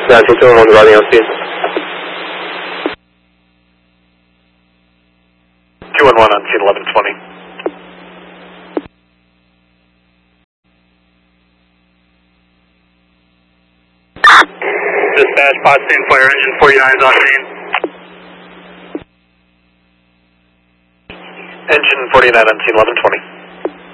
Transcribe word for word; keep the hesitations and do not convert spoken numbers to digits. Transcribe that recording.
nineteen two one one regarding on speed. two one one on scene eleven twenty. Dispatch, pod scene, fire engine forty-nine is on scene. Engine forty-nine on scene eleven twenty.